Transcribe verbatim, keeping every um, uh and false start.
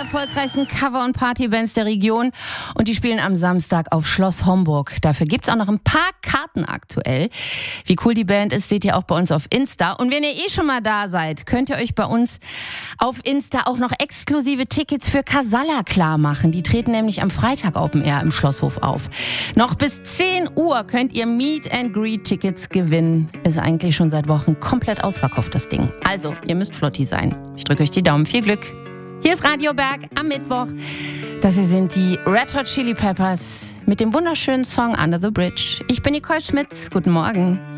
erfolgreichsten Cover- und Partybands der Region. Und die spielen am Samstag auf Schloss Homburg. Dafür gibt's auch noch ein paar Karten aktuell. Wie cool die Band ist, seht ihr auch bei uns auf Insta. Und wenn ihr eh schon mal da seid, könnt ihr euch bei uns auf Insta auch noch exklusive Tickets für Casalla klar machen. Die treten nämlich am Freitag Open Air im Schlosshof auf. Noch bis zehn Uhr könnt ihr Meet and Greet Tickets gewinnen. Ist eigentlich schon seit Wochen komplett ausverkauft, das Ding. Also, ihr müsst flotti sein. Ich drücke euch die Daumen. Viel Glück. Hier ist Radio Berg am Mittwoch. Das hier sind die Red Hot Chili Peppers mit dem wunderschönen Song Under the Bridge. Ich bin Nicole Schmitz. Guten Morgen.